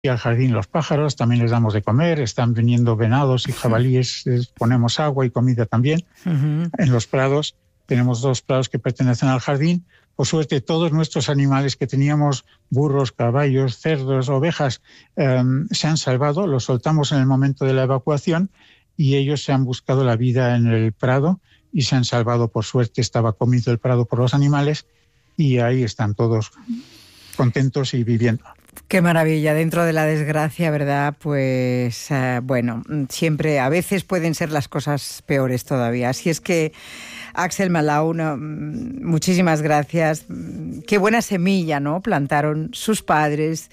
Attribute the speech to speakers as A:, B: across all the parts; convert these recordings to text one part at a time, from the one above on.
A: y al jardín los pájaros, también les damos de comer, están viniendo venados y jabalíes, les ponemos agua y comida también. En los prados, tenemos 2 prados que pertenecen al jardín. Por suerte, todos nuestros animales que teníamos, burros, caballos, cerdos, ovejas, se han salvado, los soltamos en el momento de la evacuación y ellos se han buscado la vida en el prado y se han salvado. Por suerte, estaba comido el prado por los animales y ahí están todos contentos y viviendo.
B: Qué maravilla, dentro de la desgracia, ¿verdad? Pues bueno, siempre, a veces pueden ser las cosas peores todavía. Así es que, Axel Malau, muchísimas gracias. Qué buena semilla, ¿no? Plantaron sus padres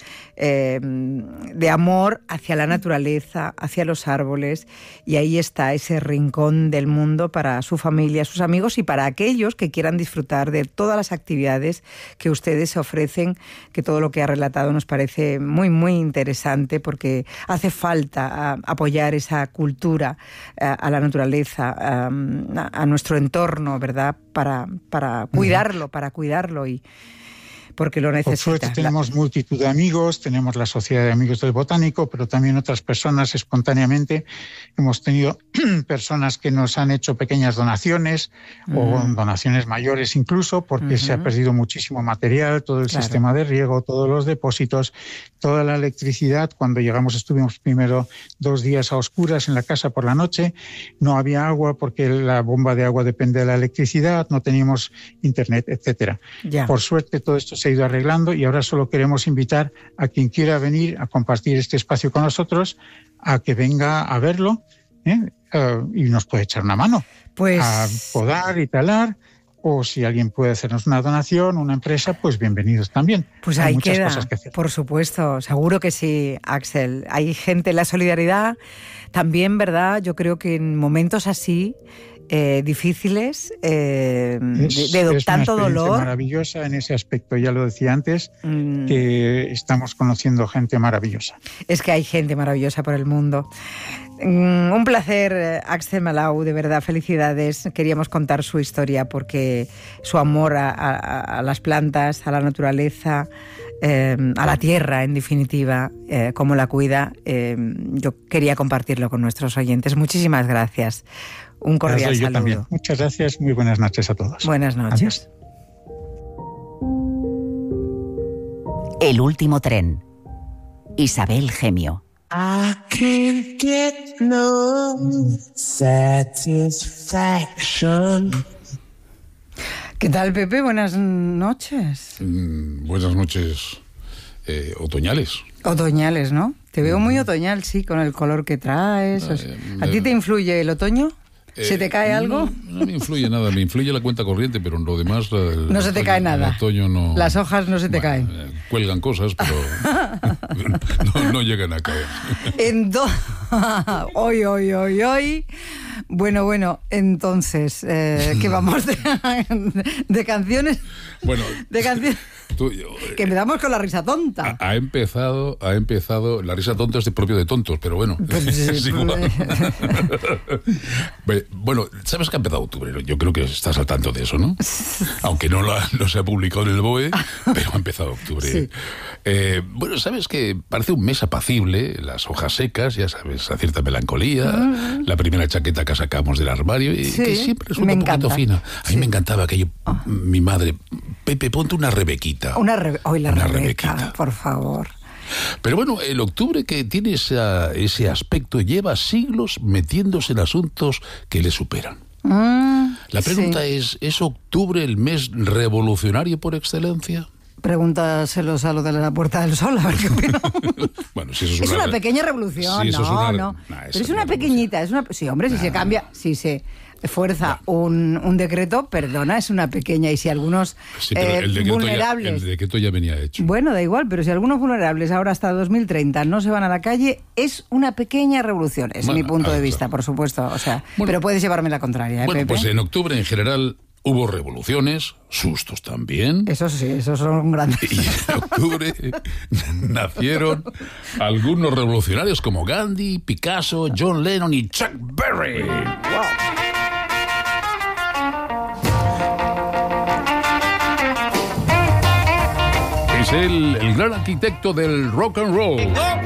B: de amor hacia la naturaleza, hacia los árboles, y ahí está ese rincón del mundo para su familia, sus amigos y para aquellos que quieran disfrutar de todas las actividades que ustedes ofrecen, que todo lo que ha relatado nos parece muy, muy interesante, porque hace falta apoyar esa cultura a la naturaleza, a nuestro entorno, ¿verdad? Para cuidarlo y porque lo necesita.
A: Por suerte tenemos multitud de amigos, tenemos la Sociedad de Amigos del Botánico, pero también otras personas espontáneamente. Hemos tenido personas que nos han hecho pequeñas donaciones o donaciones mayores incluso, porque se ha perdido muchísimo material, todo el sistema de riego, todos los depósitos, toda la electricidad. Cuando llegamos estuvimos primero 2 días a oscuras en la casa por la noche, no había agua porque la bomba de agua depende de la electricidad, no teníamos internet, etcétera. Por suerte todo esto se ha ido arreglando y ahora solo queremos invitar a quien quiera venir a compartir este espacio con nosotros a que venga a verlo y nos puede echar una mano a podar y talar, o si alguien puede hacernos una donación, una empresa, pues bienvenidos también.
B: Pues ahí queda, por supuesto, seguro que sí, Axel. Hay gente, la solidaridad también, ¿verdad? Yo creo que en momentos así difíciles, de tanto dolor.
A: Es maravillosa en ese aspecto, ya lo decía antes, que estamos conociendo gente maravillosa.
B: Es que hay gente maravillosa por el mundo. Un placer, Axel Malau, de verdad, felicidades. Queríamos contar su historia porque su amor a las plantas, a la naturaleza, a la tierra, en definitiva, cómo la cuida, yo quería compartirlo con nuestros oyentes. Muchísimas gracias. Un cordial saludo. Yo también.
A: Muchas gracias, muy buenas noches a todos.
B: Buenas noches.
A: Adiós.
C: El último tren. Isabel Gemio.
D: I can't get no satisfaction.
B: ¿Qué tal, Pepe? Buenas noches.
E: Buenas noches otoñales.
B: Otoñales, ¿no? Te veo muy otoñal, sí, con el color que traes. ¿A ti te influye el otoño? ¿Se te cae algo?
E: No me influye nada, me influye la cuenta corriente, pero en lo demás...
B: No se te cae nada.
E: El otoño no...
B: Las hojas no se te caen.
E: Cuelgan cosas, pero no llegan a caer.
B: Hoy. Bueno, entonces, ¿qué vamos de canciones?
E: Bueno...
B: De canciones... que me damos con la risa tonta.
E: Ha empezado, la risa tonta es de propio de tontos, pero bueno, es igual. Bueno, sabes que ha empezado octubre, yo creo que estás al tanto de eso, ¿no? Aunque no se ha publicado en el BOE, pero ha empezado octubre.
B: Sí.
E: Bueno, sabes que parece un mes apacible, las hojas secas, ya sabes, a cierta melancolía, la primera chaqueta que sacamos del armario, y que siempre es un poquito fina. A mí me encantaba aquello, mi madre, Pepe, ponte una rebequita.
B: Una rebequita, por favor.
E: Pero bueno, el octubre, que tiene ese aspecto, lleva siglos metiéndose en asuntos que le superan. La pregunta ¿es octubre el mes revolucionario por excelencia?
B: Pregúntaselos a lo de la Puerta del Sol, a ver qué opinan.
E: Bueno, si eso
B: es una pequeña revolución, pero es una pequeñita, sí, hombre, si se cambia, si se fuerza un decreto, perdona, es una pequeña, y si algunos vulnerables...
E: El decreto ya venía hecho.
B: Bueno, da igual, pero si algunos vulnerables ahora hasta 2030 no se van a la calle, es una pequeña revolución, es mi punto de vista, por supuesto, o sea, pero puedes llevarme la contraria,
E: Bueno,
B: Pepe?
E: Pues en octubre en general hubo revoluciones, sustos también.
B: Eso sí, esos son grandes.
E: Y en octubre nacieron algunos revolucionarios como Gandhi, Picasso, John Lennon y Chuck Berry. ¡Wow! Es el gran arquitecto del rock and roll.